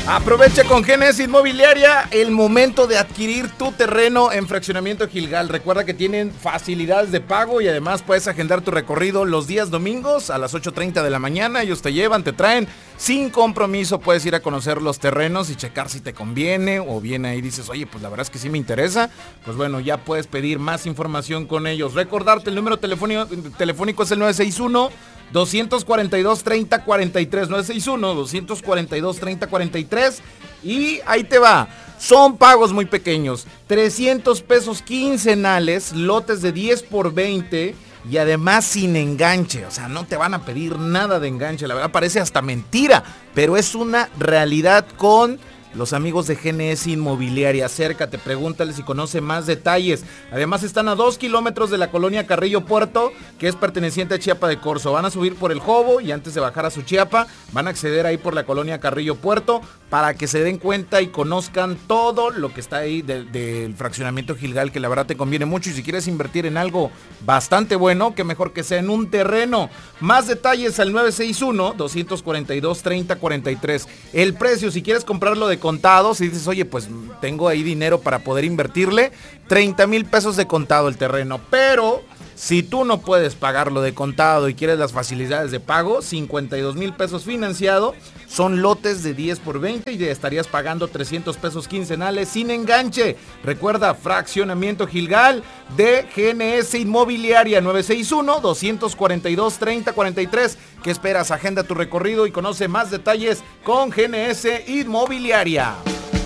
Aprovecha con GNS Inmobiliaria el momento de adquirir tu terreno en Fraccionamiento Gilgal. Recuerda que tienen facilidades de pago y además puedes agendar tu recorrido los días domingos a las 8:30 de la mañana. Ellos te llevan, te traen sin compromiso. Puedes ir a conocer los terrenos y checar si te conviene, o bien ahí dices, oye, pues la verdad es que sí me interesa. Pues bueno, ya puedes pedir más información con ellos. Recordarte, el número telefónico es el 961-242-3043, 961-242-3043, y ahí te va. Son pagos muy pequeños, 300 pesos quincenales, lotes de 10 por 20 y además sin enganche. O sea, no te van a pedir nada de enganche, la verdad parece hasta mentira, pero es una realidad con los amigos de GNS Inmobiliaria. Acércate, pregúntales si conoce más detalles. Además están a 2 kilómetros de la colonia Carrillo Puerto, que es perteneciente a Chiapa de Corzo. Van a subir por el Jobo y antes de bajar a Suchiapa van a acceder ahí por la colonia Carrillo Puerto para que se den cuenta y conozcan todo lo que está ahí del Fraccionamiento Gilgal, que la verdad te conviene mucho. Y si quieres invertir en algo bastante bueno, que mejor que sea en un terreno. Más detalles al 961-242-3043. El precio, si quieres comprarlo de contado, si dices, oye, pues tengo ahí dinero para poder invertirle, 30,000 pesos de contado el terreno. Pero si tú no puedes pagarlo de contado y quieres las facilidades de pago, 52,000 pesos financiado. Son lotes de 10 por 20 y estarías pagando 300 pesos quincenales sin enganche. Recuerda, Fraccionamiento Gilgal de GNS Inmobiliaria, 961-242-3043. ¿Qué esperas? Agenda tu recorrido y conoce más detalles con GNS Inmobiliaria.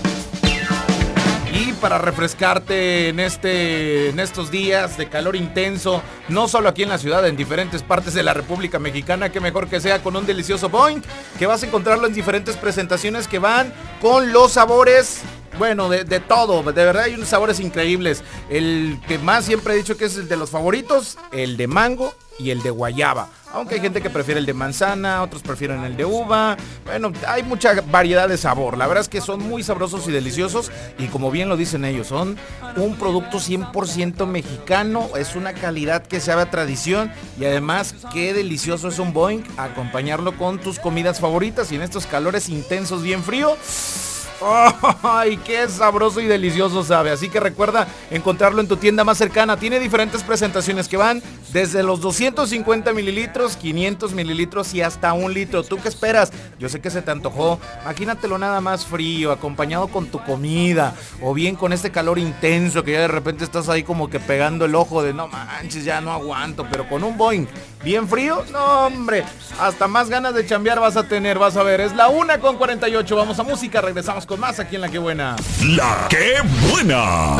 Y para refrescarte en estos días de calor intenso, no solo aquí en la ciudad, en diferentes partes de la República Mexicana, que mejor que sea con un delicioso Boing, que vas a encontrarlo en diferentes presentaciones que van con los sabores, bueno, de todo. De verdad hay unos sabores increíbles. El que más siempre he dicho que es el de los favoritos, el de mango y el de guayaba. Aunque hay gente que prefiere el de manzana, otros prefieren el de uva. Bueno, hay mucha variedad de sabor. La verdad es que son muy sabrosos y deliciosos. Y como bien lo dicen ellos, son un producto 100% mexicano. Es una calidad que sabe a tradición. Y además, qué delicioso es un Boing acompañarlo con tus comidas favoritas. Y en estos calores intensos, bien frío, ¡ay, qué sabroso y delicioso sabe! Así que recuerda encontrarlo en tu tienda más cercana. Tiene diferentes presentaciones que van desde los 250 mililitros, 500 mililitros y hasta 1 litro. ¿Tú qué esperas? Yo sé que se te antojó. Imagínatelo nada más frío, acompañado con tu comida, o bien con este calor intenso que ya de repente estás ahí como que pegando el ojo de no manches, ya no aguanto. Pero con un Boing bien frío, no hombre, hasta más ganas de chambear vas a tener, vas a ver. Es la 1:48, vamos a música, regresamos con más aquí en La Que Buena. La Que Buena.